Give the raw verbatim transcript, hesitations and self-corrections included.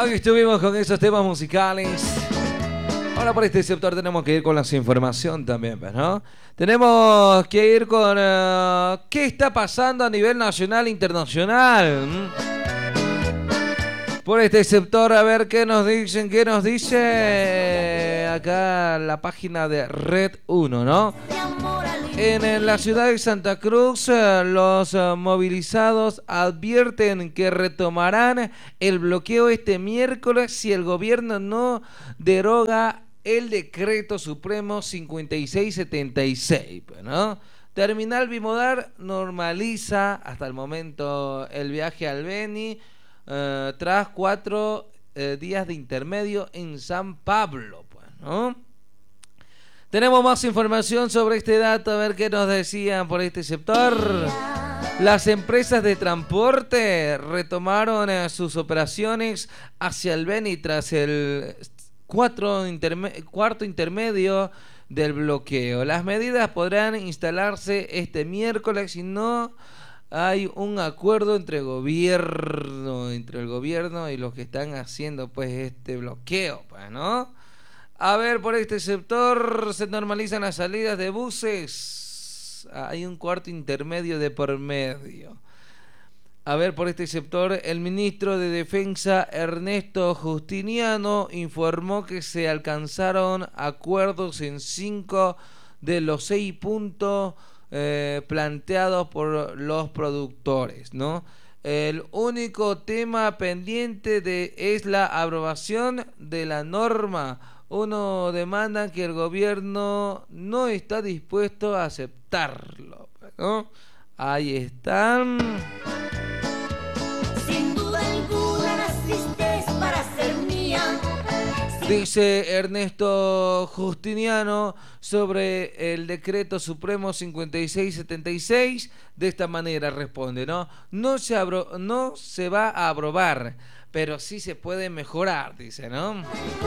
Aquí estuvimos con esos temas musicales. Ahora por este sector tenemos que ir con la información también, ¿no? Tenemos que ir con uh, qué está pasando a nivel nacional e internacional. Por este sector, a ver qué nos dicen, qué nos dice acá la página de Red uno, ¿no? En la ciudad de Santa Cruz, los movilizados advierten que retomarán el bloqueo este miércoles si el gobierno no deroga el decreto supremo cincuenta y seis setenta y seis, ¿no? Terminal Bimodar normaliza hasta el momento el viaje al Beni uh, tras cuatro uh, días de intermedio en San Pablo, pues, ¿no? Tenemos más información sobre este dato, a ver qué nos decían por este sector. Las empresas de transporte retomaron eh, sus operaciones hacia el Beni tras el cuatro interme- cuarto intermedio del bloqueo. Las medidas podrán instalarse este miércoles si no hay un acuerdo entre gobierno, entre el gobierno y los que están haciendo pues este bloqueo, pues, ¿no? A ver, por este sector se normalizan las salidas de buses. Hay un cuarto intermedio de por medio. A ver, por este sector, el ministro de Defensa, Ernesto Justiniano, informó que se alcanzaron acuerdos en cinco de los seis puntos eh, planteados por los productores, ¿no? El único tema pendiente de, es la aprobación de la norma. Uno demanda que el gobierno no está dispuesto a aceptarlo, ¿no? Ahí están. Sin duda alguna naciste para ser mía. Dice Ernesto Justiniano sobre el decreto supremo cincuenta y seis setenta y seis. De esta manera responde, ¿no? No se, abro, no se va a aprobar, pero sí se puede mejorar, dice, ¿no?